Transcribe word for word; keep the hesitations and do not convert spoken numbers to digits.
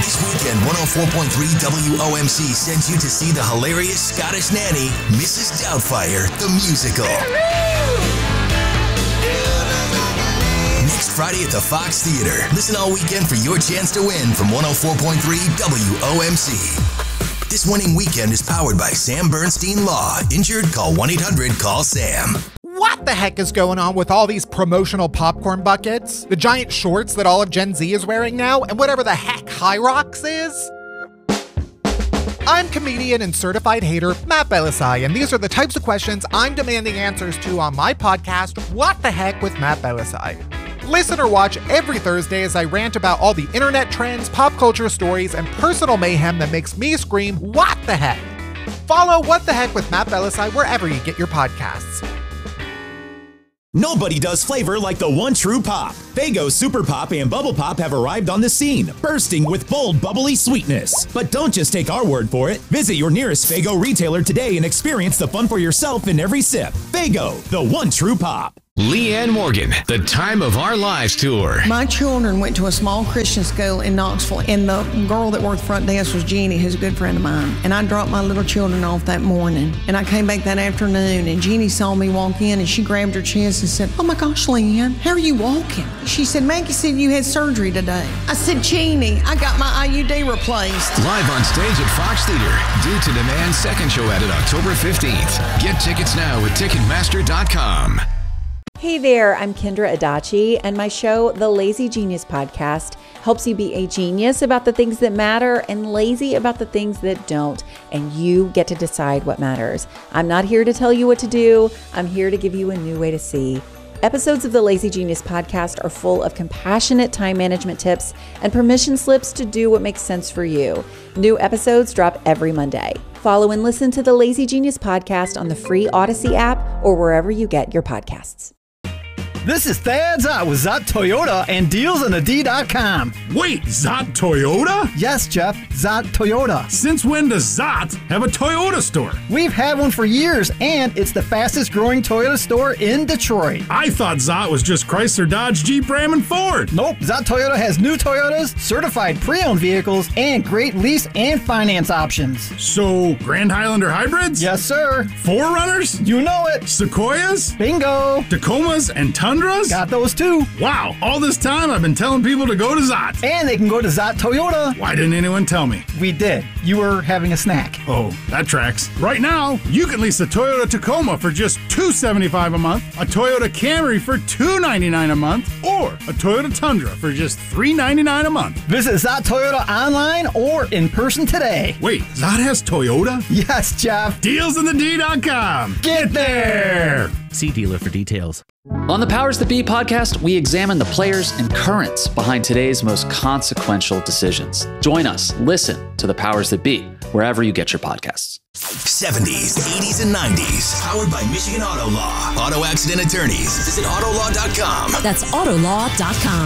This weekend, one oh four point three W O M C sends you to see the hilarious Scottish nanny, Missus Doubtfire, the musical. Next Friday at the Fox Theater. Listen all weekend for your chance to win from one oh four point three W O M C. This winning weekend is powered by Sam Bernstein Law. Injured? Call one eight hundred call SAM. What the heck is going on with all these promotional popcorn buckets, the giant shorts that all of Gen Z is wearing now, and whatever the heck High Rocks is? I'm comedian and certified hater Matt Belisai, and these are the types of questions I'm demanding answers to on my podcast, What the Heck with Matt Belisai. Listen or watch every Thursday as I rant about all the internet trends, pop culture stories, and personal mayhem that makes me scream, what the heck? Follow What the Heck with Matt Belisai wherever you get your podcasts. Nobody does flavor like the one true pop. Faygo Super Pop and Bubble Pop have arrived on the scene, bursting with bold, bubbly sweetness. But don't just take our word for it. Visit your nearest Faygo retailer today and experience the fun for yourself in every sip. Faygo, the one true pop. Leanne Morgan, the Time of Our Lives tour. My children went to a small Christian school in Knoxville, and the girl that worked front desk was Jeannie, who's a good friend of mine. And I dropped my little children off that morning, and I came back that afternoon, and Jeannie saw me walk in, and she grabbed her chest and said, "Oh my gosh, Leanne, how are you walking?" She said, "Maggie said you had surgery today." I said, "Jeannie, I got my I U D replaced." Live on stage at Fox Theater. Due to Demand second show added October fifteenth. Get tickets now at Ticketmaster dot com. Hey there, I'm Kendra Adachi, and my show, The Lazy Genius Podcast, helps you be a genius about the things that matter and lazy about the things that don't, and you get to decide what matters. I'm not here to tell you what to do. I'm here to give you a new way to see. Episodes of the Lazy Genius Podcast are full of compassionate time management tips and permission slips to do what makes sense for you. New episodes drop every Monday. Follow and listen to the Lazy Genius Podcast on the free Odyssey app or wherever you get your podcasts. This is Thad Zott with Zott Toyota and deals on the D dot com. Wait, Zott Toyota? Yes, Jeff, Zott Toyota. Since when does Zott have a Toyota store? We've had one for years, and it's the fastest growing Toyota store in Detroit. I thought Zott was just Chrysler, Dodge, Jeep, Ram, and Ford. Nope, Zott Toyota has new Toyotas, certified pre-owned vehicles, and great lease and finance options. So, Grand Highlander hybrids? Yes, sir. four runners? You know it. Sequoias? Bingo. Tacomas and Tundras? Got those too. Wow, all this time I've been telling people to go to Zott. And they can go to Zott Toyota. Why didn't anyone tell me? We did. You were having a snack. Oh, that tracks. Right now, you can lease a Toyota Tacoma for just two hundred seventy-five dollars a month, a Toyota Camry for two hundred ninety-nine dollars a month, or a Toyota Tundra for just three hundred ninety-nine dollars a month. Visit Zott Toyota online or in person today. Wait, Zott has Toyota? Yes, Jeff. deals in the D dot com. Get there! See dealer for details. On the Powers That Be podcast, we examine the players and currents behind today's most consequential decisions. Join us, listen to the Powers That Be, wherever you get your podcasts. seventies, eighties, and nineties. Powered by Michigan Auto Law. Auto accident attorneys. Visit auto law dot com. That's auto law dot com.